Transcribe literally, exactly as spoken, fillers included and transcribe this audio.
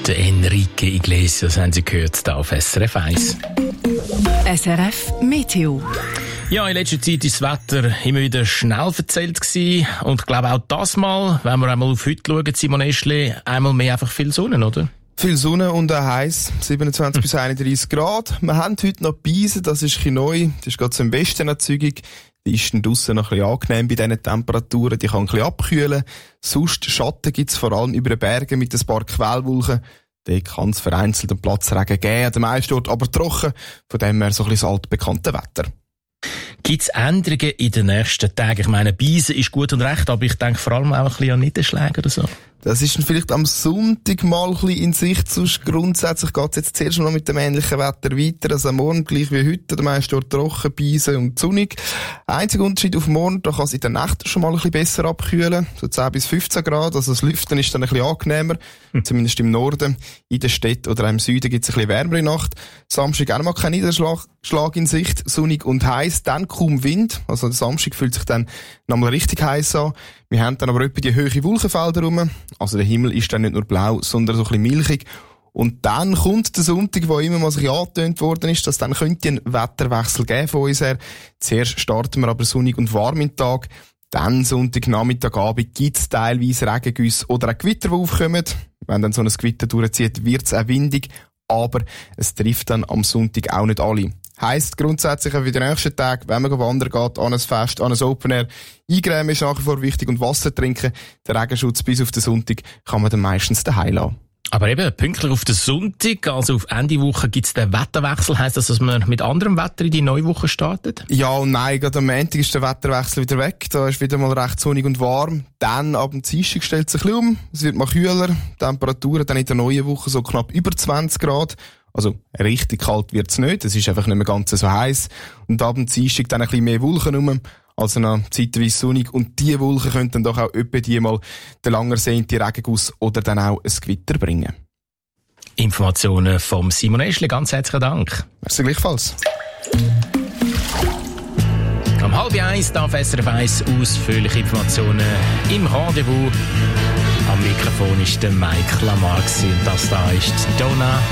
Der Enrique Iglesias haben Sie gehört, hier auf S R F eins. S R F Meteo. Ja, in letzter Zeit war das Wetter immer wieder schnell verzählt gewesen. Und ich glaube auch das Mal, wenn wir einmal auf heute schauen, Simon Eschli, einmal mehr einfach viel Sonne, oder? Viel Sonne und auch heiß, siebenundzwanzig bis einunddreissig Grad. Wir haben heute noch Beise, das ist ein bisschen neu. Das ist gerade so im Westen eine Zeugung. Die ist dann draussen noch ein bisschen angenehm bei diesen Temperaturen. Die kann ein bisschen abkühlen. Sonst Schatten gibt's vor allem über den Bergen mit ein paar Quellwolken. Da kann es vereinzelt einen Platzregen geben, an den meisten Orten aber trocken. Von dem her so ein bisschen das altbekannte Wetter. Gibt es Änderungen in den nächsten Tagen? Ich meine, Beise ist gut und recht, aber ich denke vor allem auch ein bisschen an Niederschläge oder so. Das ist dann vielleicht am Sonntag mal ein bisschen in Sicht. Sonst grundsätzlich geht es jetzt zuerst mal mit dem ähnlichen Wetter weiter. Also am Morgen gleich wie heute, der meiste dort trocken, Beise und sonnig. Einziger Unterschied auf morgen, da kann es in der Nacht schon mal ein bisschen besser abkühlen. So zehn bis fünfzehn Grad. Also das Lüften ist dann ein bisschen angenehmer. Hm. Zumindest im Norden. In der Stadt oder auch im Süden gibt es ein bisschen wärmere Nacht. Samstag auch noch mal kein Niederschlag Schlag in Sicht. Sonnig und heiß. Dann kaum Wind. Also der Samstag fühlt sich dann nochmal richtig heiß an. Wir haben dann aber etwa die hohen Wolkenfelder rum. Also der Himmel ist dann nicht nur blau, sondern so ein bisschen milchig. Und dann kommt der Sonntag, wo immer mal sich angetönt worden ist, dass dann könnte ein Wetterwechsel geben von uns her. Zuerst starten wir aber sonnig und warm im Tag. Dann Sonntag, Nachmittag, Abend gibt es teilweise Regengüsse oder auch Gewitter, die aufkommen. Wenn dann so ein Gewitter durchzieht, wird es auch windig. Aber es trifft dann am Sonntag auch nicht alle. Heisst grundsätzlich auch für den nächsten Tag, wenn man wandern geht, an ein Fest, an ein Open Air, eingrämen ist nach wie vor wichtig und Wasser trinken. Der Regenschutz bis auf den Sonntag kann man dann meistens daheim lassen. Aber eben, pünktlich auf den Sonntag, also auf Ende Woche, gibt es den Wetterwechsel. Heisst das, dass man mit anderem Wetter in die neue Woche startet? Ja und nein, gerade am Montag ist der Wetterwechsel wieder weg. Da ist wieder mal recht sonnig und warm. Dann ab dem Dienstag stellt es sich ein bisschen um. Es wird mal kühler. Temperaturen dann in der neuen Woche so knapp über zwanzig Grad. Also, richtig kalt wird's nicht. Es ist einfach nicht mehr ganz so heiß. Und ab dem Dienstag dann ein bisschen mehr Wolken rum. Also noch zeitweise sonnig. Und diese Wolken können dann doch auch etwa die mal den lang ersehnten Regenguss oder dann auch ein Gewitter bringen. Informationen vom Simon Eschli. Ganz herzlichen Dank. Merci gleichfalls. Am halb eins darf S R F eins ausführliche Informationen im Rendezvous. Am Mikrofon ist der Mike Lamar und das da ist Donna.